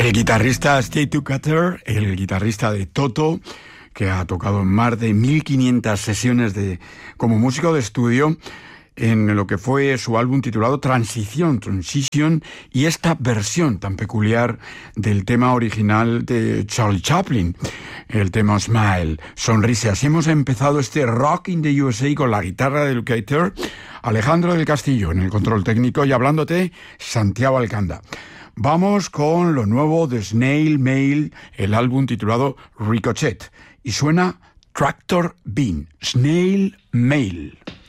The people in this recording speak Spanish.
El guitarrista Steve Lukather, el guitarrista de Toto, que ha tocado en más de 1500 sesiones como músico de estudio en lo que fue su álbum titulado Transition, y esta versión tan peculiar del tema original de Charlie Chaplin, el tema Smile, sonrisa. Así hemos empezado este Rock in the USA con la guitarra de Lukather, Alejandro del Castillo en el control técnico y hablándote Santiago Alcanda. Vamos con lo nuevo de Snail Mail, el álbum titulado Ricochet, y suena Tractor Bean, Snail Mail.